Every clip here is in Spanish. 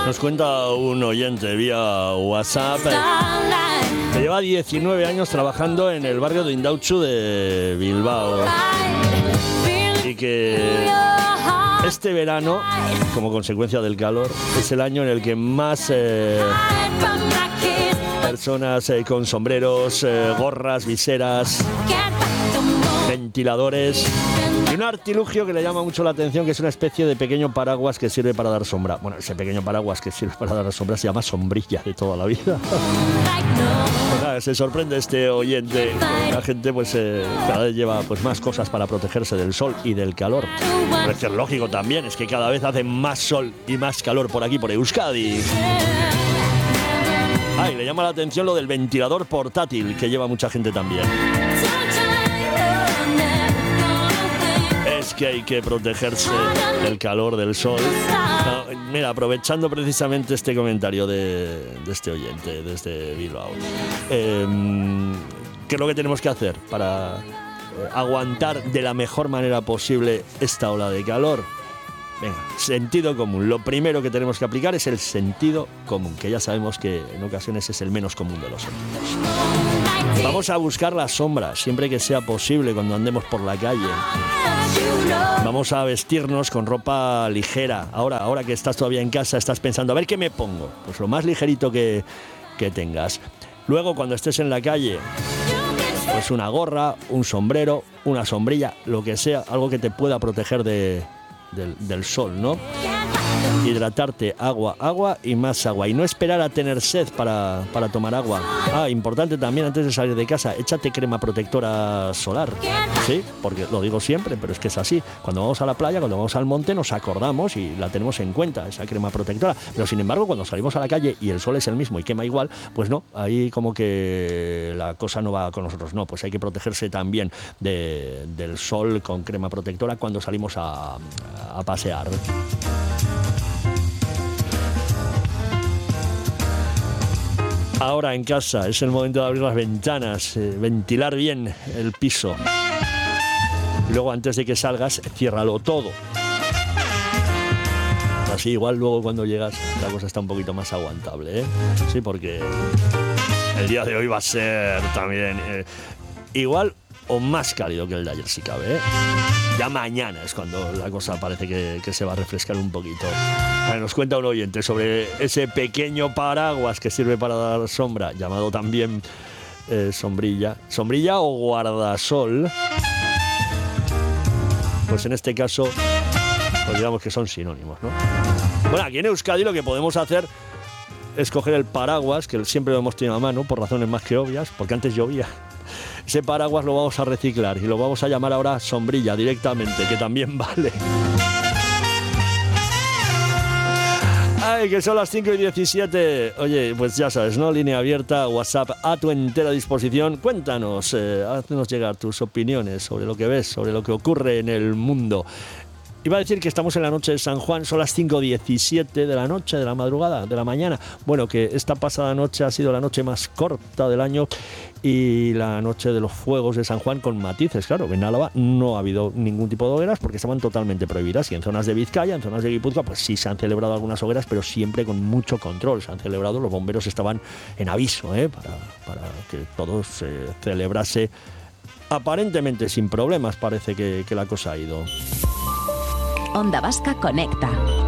Nos cuenta un oyente vía WhatsApp que lleva 19 años trabajando en el barrio de Indautxu de Bilbao y que este verano, como consecuencia del calor, es el año en el que más personas con sombreros, gorras, viseras, ventiladores y un artilugio que le llama mucho la atención, que es una especie de pequeño paraguas que sirve para dar sombra. Bueno, ese pequeño paraguas que sirve para dar sombra se llama sombrilla de toda la vida. Pues nada, se sorprende este oyente. La gente pues cada vez lleva pues más cosas para protegerse del sol y del calor. Parece lógico también, es que cada vez hace más sol y más calor por aquí, por Euskadi. Y le llama la atención lo del ventilador portátil que lleva mucha gente también. Es que hay que protegerse del calor, del sol. Mira, aprovechando precisamente este comentario de este oyente desde Bilbao, ¿qué es lo que tenemos que hacer para aguantar de la mejor manera posible esta ola de calor? Venga, sentido común. Lo primero que tenemos que aplicar es el sentido común, que ya sabemos que en ocasiones es el menos común de los sentidos. Vamos a buscar la sombra siempre que sea posible cuando andemos por la calle. Vamos a vestirnos con ropa ligera. Ahora que estás todavía en casa, estás pensando, a ver qué me pongo. Pues lo más ligerito que tengas. Luego, cuando estés en la calle, pues una gorra, un sombrero, una sombrilla, lo que sea, algo que te pueda proteger del sol, ¿no? Hidratarte, agua y más agua. Y no esperar a tener sed para tomar agua. Importante también, antes de salir de casa, échate crema protectora solar. Sí, porque lo digo siempre, pero es que es así. Cuando vamos a la playa, cuando vamos al monte, nos acordamos y la tenemos en cuenta, esa crema protectora. Pero sin embargo, cuando salimos a la calle y el sol es el mismo y quema igual, pues no, ahí como que la cosa no va con nosotros. No, pues hay que protegerse también del sol con crema protectora cuando salimos a pasear. Ahora en casa es el momento de abrir las ventanas, ventilar bien el piso. Y luego, antes de que salgas, ciérralo todo. Así igual luego cuando llegas la cosa está un poquito más aguantable, ¿eh? Sí, porque el día de hoy va a ser también igual o más cálido que el de ayer, si cabe, ¿eh? Ya mañana es cuando la cosa parece que se va a refrescar un poquito. Nos cuenta un oyente sobre ese pequeño paraguas que sirve para dar sombra, llamado también sombrilla o guardasol. Pues en este caso, pues digamos que son sinónimos, ¿no? Bueno, aquí en Euskadi lo que podemos hacer es coger el paraguas, que siempre lo hemos tenido a mano por razones más que obvias, porque antes llovía. Ese paraguas lo vamos a reciclar y lo vamos a llamar ahora sombrilla directamente, que también vale. Que son las 5:17. Oye, pues ya sabes, ¿no? Línea abierta, WhatsApp a tu entera disposición. Cuéntanos, haznos llegar tus opiniones sobre lo que ves, sobre lo que ocurre en el mundo. Iba a decir que estamos en la noche de San Juan, son las 5:17 de la noche, de la madrugada, de la mañana. Bueno, que esta pasada noche ha sido la noche más corta del año y la noche de los fuegos de San Juan con matices. Claro, en Álava no ha habido ningún tipo de hogueras porque estaban totalmente prohibidas. Y en zonas de Vizcaya, en zonas de Guipúzcoa, pues sí se han celebrado algunas hogueras, pero siempre con mucho control. Se han celebrado, los bomberos estaban en aviso, para que todo se celebrase aparentemente sin problemas. Parece que la cosa ha ido. Onda Vasca Conecta.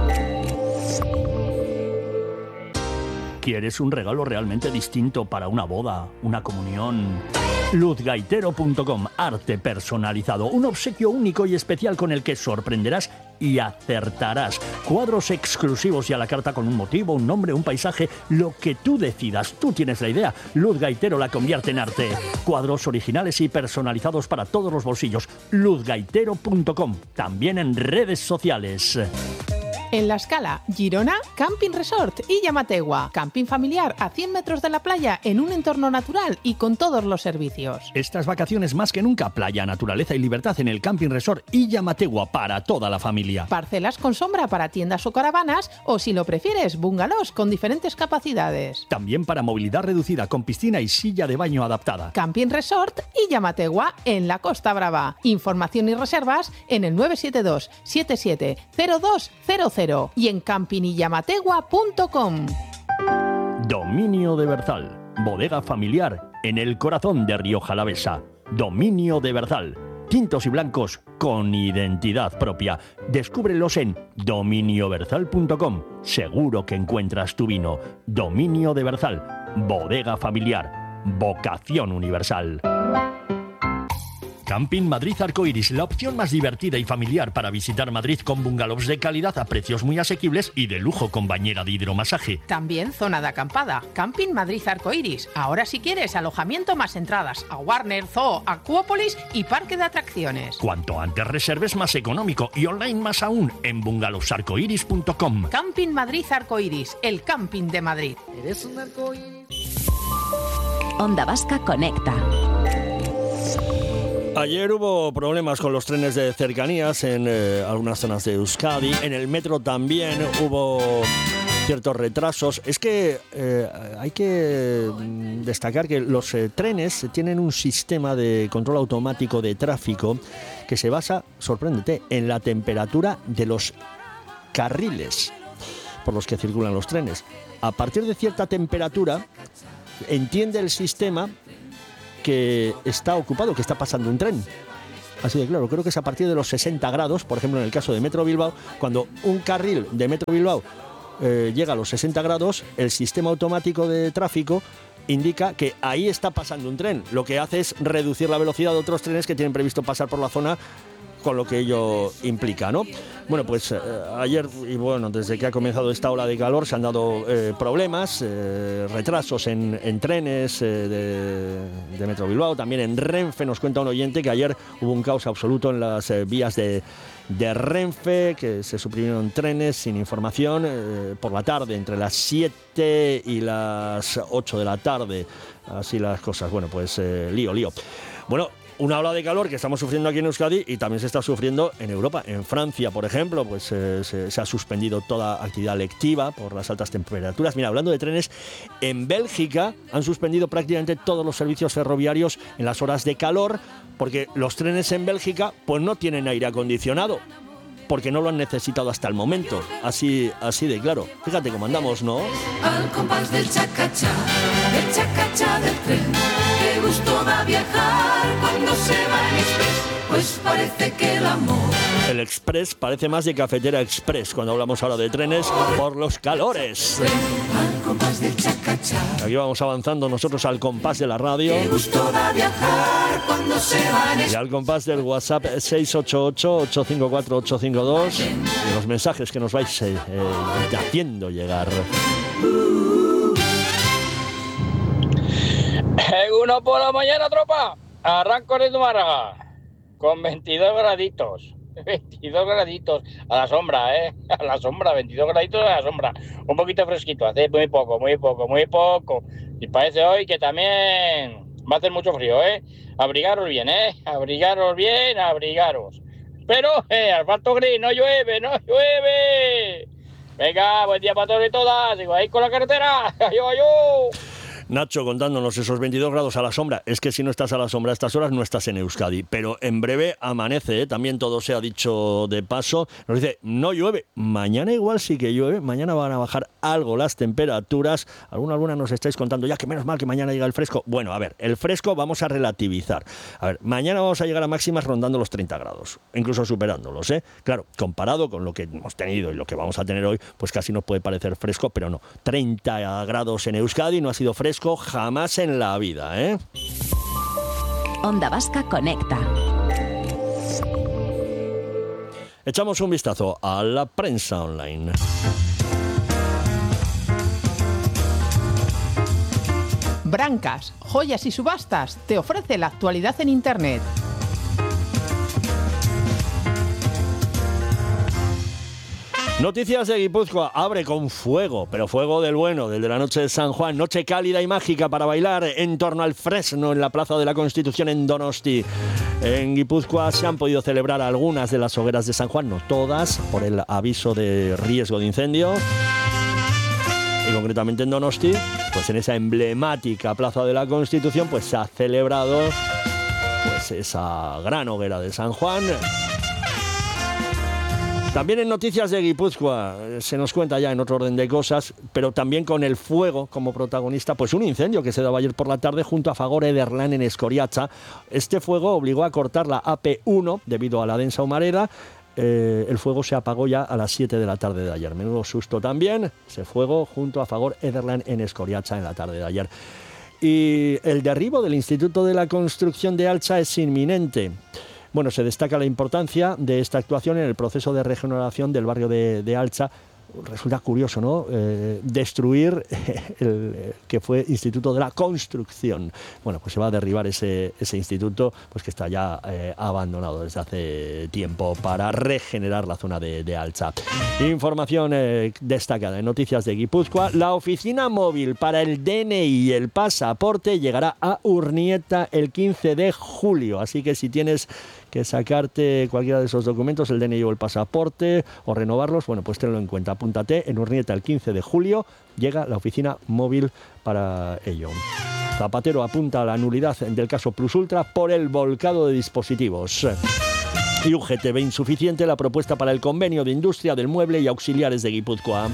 ¿Quieres un regalo realmente distinto para una boda, una comunión? Luzgaitero.com, arte personalizado, un obsequio único y especial con el que sorprenderás y acertarás. Cuadros exclusivos y a la carta con un motivo, un nombre, un paisaje, lo que tú decidas. Tú tienes la idea. Luz Gaitero la convierte en arte. Cuadros originales y personalizados para todos los bolsillos. Luzgaitero.com, también en redes sociales. En La Scala, Girona, Camping Resort y Llamategua. Camping familiar a 100 metros de la playa en un entorno natural y con todos los servicios. Estas vacaciones más que nunca, playa, naturaleza y libertad en el Camping Resort y Llamategua para toda la familia. Parcelas con sombra para tiendas o caravanas o, si lo prefieres, bungalows con diferentes capacidades. También para movilidad reducida con piscina y silla de baño adaptada. Camping Resort y Llamategua en la Costa Brava. Información y reservas en el 972 77 0200. crucero y en campingyamategua.com. Dominio de Berzal, bodega familiar en el corazón de Rioja Alavesa. Dominio de Berzal, tintos y blancos con identidad propia. Descúbrelos en dominioberzal.com. Seguro que encuentras tu vino. Dominio de Berzal, bodega familiar, vocación universal. Camping Madrid Arcoiris, la opción más divertida y familiar para visitar Madrid, con bungalows de calidad a precios muy asequibles y de lujo con bañera de hidromasaje. También zona de acampada. Camping Madrid Arcoiris. Ahora si quieres alojamiento más entradas a Warner, Zoo, Acuópolis y parque de atracciones. Cuanto antes reserves, más económico, y online más aún en bungalowsarcoiris.com. Camping Madrid Arcoiris, el camping de Madrid. Eres un arcoíris. Onda Vasca Conecta. Ayer hubo problemas con los trenes de cercanías en algunas zonas de Euskadi. En el metro también hubo ciertos retrasos. Es que hay que destacar que los trenes tienen un sistema de control automático de tráfico que se basa, sorpréndete, en la temperatura de los carriles por los que circulan los trenes. A partir de cierta temperatura, entiende el sistema que está ocupado, que está pasando un tren. Así de claro, creo que es a partir de los 60 grados, por ejemplo en el caso de Metro Bilbao, cuando un carril de Metro Bilbao llega a los 60 grados, el sistema automático de tráfico indica que ahí está pasando un tren. Lo que hace es reducir la velocidad de otros trenes que tienen previsto pasar por la zona, con lo que ello implica, ¿no? Bueno, pues ayer, y bueno, desde que ha comenzado esta ola de calor, se han dado problemas, retrasos en trenes de Metro Bilbao, también en Renfe. Nos cuenta un oyente que ayer hubo un caos absoluto en las vías de Renfe, que se suprimieron trenes sin información por la tarde, entre las 7 y las 8 de la tarde. Así las cosas. Bueno, pues lío. Bueno, una ola de calor que estamos sufriendo aquí en Euskadi y también se está sufriendo en Europa. En Francia, por ejemplo, pues se ha suspendido toda actividad lectiva por las altas temperaturas. Mira, hablando de trenes, en Bélgica han suspendido prácticamente todos los servicios ferroviarios en las horas de calor, porque los trenes en Bélgica pues no tienen aire acondicionado, porque no lo han necesitado hasta el momento. Así de claro. Fíjate cómo andamos, ¿no? Al compás del chacachá del tren. Qué gusto da viajar cuando se va en express, pues parece que el amor... El express parece más de cafetera express cuando hablamos ahora de trenes por los calores. Al compás del chacachá. Aquí vamos avanzando nosotros al compás de la radio. Qué gusto da viajar cuando se va en Y al compás del WhatsApp 688-854-852 y los mensajes que nos vais haciendo llegar. Uno por la mañana, tropa. Arranco de Zumárraga con 22 graditos. 22 graditos a la sombra, a la sombra, 22 graditos a la sombra. Un poquito fresquito, hace muy poco. Y parece hoy que también va a hacer mucho frío, Abrigaros bien, abrigaros. Pero, asfalto gris, no llueve. Venga, buen día para todos y todas. Sigo ahí con la carretera. Ayú. Nacho contándonos esos 22 grados a la sombra. Es que si no estás a la sombra a estas horas no estás en Euskadi, pero en breve amanece, también todo se ha dicho de paso. Nos dice, no llueve, mañana igual sí que llueve, mañana van a bajar algo las temperaturas. Alguna nos estáis contando ya que menos mal que mañana llega el fresco. Bueno, a ver, el fresco vamos a relativizar. A ver, mañana vamos a llegar a máximas rondando los 30 grados, incluso superándolos, Claro, comparado con lo que hemos tenido y lo que vamos a tener hoy, pues casi nos puede parecer fresco, pero no. 30 grados en Euskadi no ha sido fresco jamás en la vida, Onda Vasca Conecta. Echamos un vistazo a la prensa online. Brancas, joyas y subastas te ofrece la actualidad en Internet. Noticias de Guipúzcoa, abre con fuego, pero fuego del bueno, del de la noche de San Juan, noche cálida y mágica para bailar en torno al fresno en la Plaza de la Constitución en Donosti. En Guipúzcoa se han podido celebrar algunas de las hogueras de San Juan, no todas, por el aviso de riesgo de incendio. Y concretamente en Donosti, pues en esa emblemática Plaza de la Constitución, pues se ha celebrado pues esa gran hoguera de San Juan. También en noticias de Guipúzcoa se nos cuenta ya en otro orden de cosas, pero también con el fuego como protagonista, pues un incendio que se daba ayer por la tarde junto a Fagor Ederland en Escoriacha. Este fuego obligó a cortar la AP1 debido a la densa humareda. El fuego se apagó ya a las 7 de la tarde de ayer. Menudo susto también, ese fuego junto a Fagor Ederland en Escoriacha en la tarde de ayer. Y el derribo del Instituto de la Construcción de Alcha es inminente. Bueno, se destaca la importancia de esta actuación en el proceso de regeneración del barrio de Alcha. Resulta curioso, ¿no? Destruir el que fue Instituto de la Construcción. Bueno, pues se va a derribar ese instituto, pues que está ya abandonado desde hace tiempo para regenerar la zona de Alcha. Información destacada en noticias de Guipúzcoa. La oficina móvil para el DNI y el pasaporte llegará a Urnieta el 15 de julio. Así que si tienes que sacarte cualquiera de esos documentos, el DNI o el pasaporte, o renovarlos, bueno, pues tenlo en cuenta. Apúntate, en Urnieta el 15 de julio llega la oficina móvil para ello. Zapatero apunta a la nulidad del caso Plus Ultra por el volcado de dispositivos. Y UGT ve insuficiente la propuesta para el convenio de industria del mueble y auxiliares de Guipúzcoa.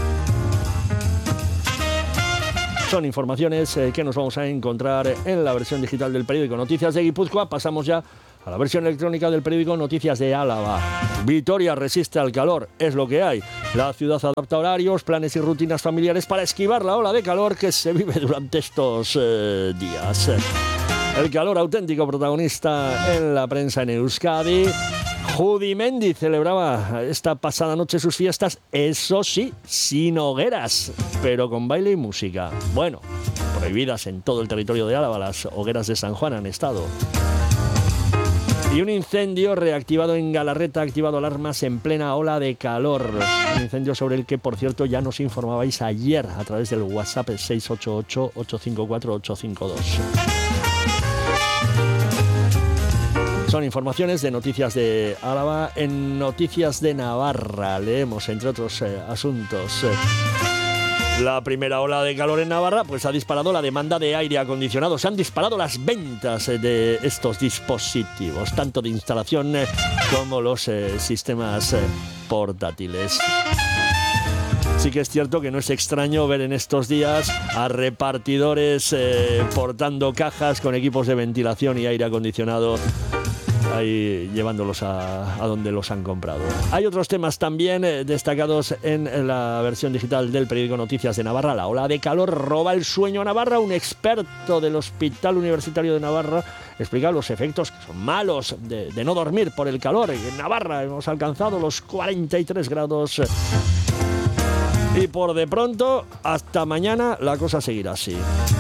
Son informaciones que nos vamos a encontrar en la versión digital del periódico Noticias de Guipúzcoa. Pasamos ya a la versión electrónica del periódico Noticias de Álava. Vitoria resiste al calor, es lo que hay. La ciudad adapta horarios, planes y rutinas familiares para esquivar la ola de calor que se vive durante estos días. El calor auténtico protagonista en la prensa en Euskadi. Judimendi celebraba esta pasada noche sus fiestas, eso sí, sin hogueras, pero con baile y música. Bueno, prohibidas en todo el territorio de Álava, las hogueras de San Juan han estado. Y un incendio reactivado en Galarreta ha activado alarmas en plena ola de calor. Un incendio sobre el que, por cierto, ya nos informabais ayer a través del WhatsApp 688-854-852. Son informaciones de Noticias de Álava. En Noticias de Navarra leemos, entre otros asuntos, la primera ola de calor en Navarra pues ha disparado la demanda de aire acondicionado. Se han disparado las ventas de estos dispositivos, tanto de instalación como los sistemas portátiles. Sí que es cierto que no es extraño ver en estos días a repartidores portando cajas con equipos de ventilación y aire acondicionado, ahí llevándolos a donde los han comprado. Hay otros temas también destacados en la versión digital del periódico Noticias de Navarra. La ola de calor roba el sueño a Navarra. Un experto del Hospital Universitario de Navarra explica los efectos que son malos de no dormir por el calor. En Navarra hemos alcanzado los 43 grados. Y por de pronto, hasta mañana la cosa seguirá así.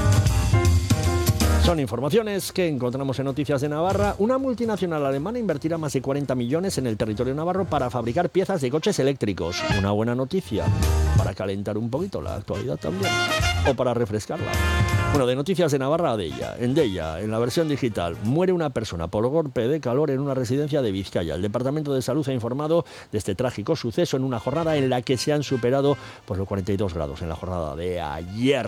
Son informaciones que encontramos en Noticias de Navarra. Una multinacional alemana invertirá más de 40 millones en el territorio navarro para fabricar piezas de coches eléctricos. Una buena noticia para calentar un poquito la actualidad también, o para refrescarla. Bueno, de Noticias de Navarra a Deia. En Deia, en la versión digital, muere una persona por golpe de calor en una residencia de Vizcaya. El Departamento de Salud ha informado de este trágico suceso en una jornada en la que se han superado pues, los 42 grados en la jornada de ayer.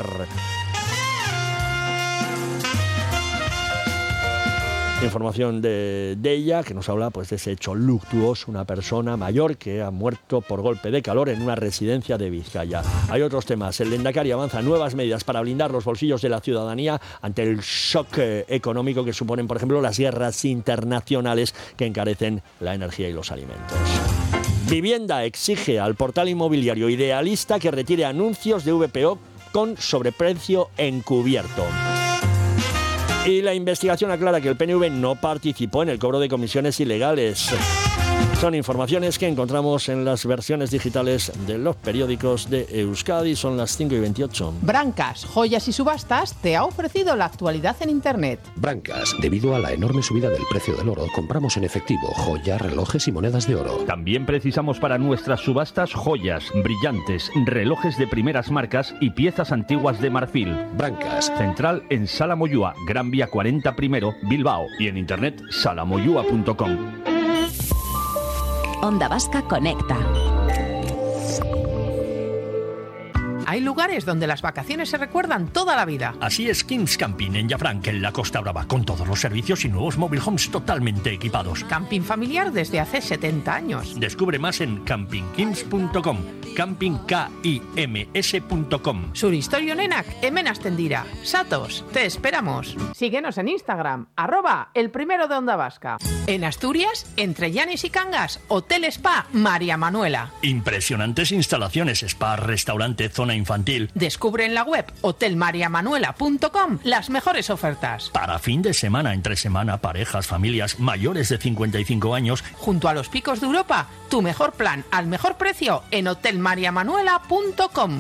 Información de ella que nos habla pues, de ese hecho luctuoso, una persona mayor que ha muerto por golpe de calor en una residencia de Vizcaya. Hay otros temas. El Lehendakari avanza nuevas medidas para blindar los bolsillos de la ciudadanía ante el shock económico que suponen, por ejemplo, las guerras internacionales que encarecen la energía y los alimentos. Vivienda exige al portal inmobiliario Idealista que retire anuncios de VPO con sobreprecio encubierto. Y la investigación aclara que el PNV no participó en el cobro de comisiones ilegales. Son informaciones que encontramos en las versiones digitales de los periódicos de Euskadi. Son las 5:28. Brancas, Joyas y Subastas te ha ofrecido la actualidad en Internet. Brancas, debido a la enorme subida del precio del oro, compramos en efectivo joyas, relojes y monedas de oro. También precisamos para nuestras subastas joyas, brillantes, relojes de primeras marcas y piezas antiguas de marfil. Brancas. Central en Sala Moyúa, Gran Vía 40 primero, Bilbao. Y en internet salamoyua.com. Onda Vasca Conecta. Hay lugares donde las vacaciones se recuerdan toda la vida. Así es Kings Camping en Llafranc, en la Costa Brava, con todos los servicios y nuevos mobile homes totalmente equipados. Camping familiar desde hace 70 años. Descubre más en campingkims.com, campingkims.com. Suristorio Nenak, Emenas Tendira. Satos, te esperamos. Síguenos en Instagram, @elprimero de Onda Vasca. En Asturias, entre Llanes y Cangas, Hotel Spa María Manuela. Impresionantes instalaciones, spa, restaurante, zona infantil. Descubre en la web hotelmariamanuela.com las mejores ofertas. Para fin de semana, entre semana, parejas, familias mayores de 55 años. Junto a los picos de Europa, tu mejor plan al mejor precio en hotelmariamanuela.com.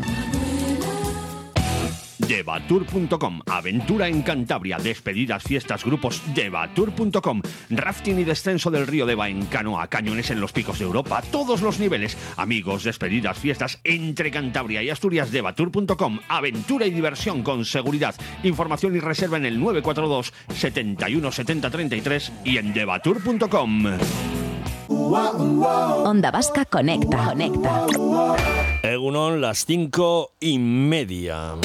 Devatur.com, aventura en Cantabria, despedidas, fiestas, grupos. Devatur.com, rafting y descenso del río Deva en canoa, cañones en los picos de Europa, todos los niveles. Amigos, despedidas, fiestas entre Cantabria y Asturias. Devatur.com, aventura y diversión con seguridad. Información y reserva en el 942 71 70 33 y en devatur.com. Onda Vasca Conecta. Egunon, las 5:30.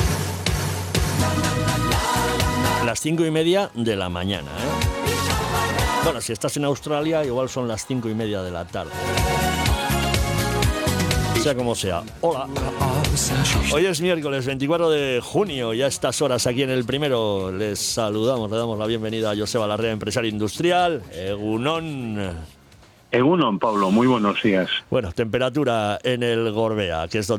Las 5:30 de la mañana, ¿eh? Bueno, si estás en Australia, igual son las 5:30 de la tarde. Sea como sea. Hola. Hoy es miércoles 24 de junio y a estas horas aquí en El Primero les saludamos, le damos la bienvenida a Joseba Larrea, empresario industrial. Egunon. Egunon, Pablo, muy buenos días. Bueno, temperatura en el Gorbea, que es donde